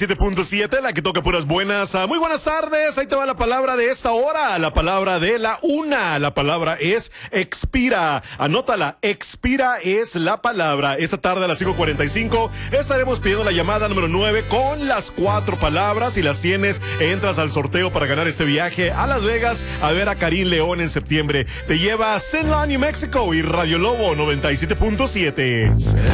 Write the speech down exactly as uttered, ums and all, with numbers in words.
siete punto siete, la que toca puras buenas. Ah, muy buenas tardes, ahí te va la palabra de esta hora, la palabra de la una. La palabra es expira. Anótala, expira es la palabra. Esta tarde a las cinco cuarenta y cinco estaremos pidiendo la llamada número nueve con las cuatro palabras. Si las tienes, entras al sorteo para ganar este viaje a Las Vegas a ver a Karim León en septiembre. Te lleva a Zenla, New Mexico y Radio Lobo noventa y siete punto siete.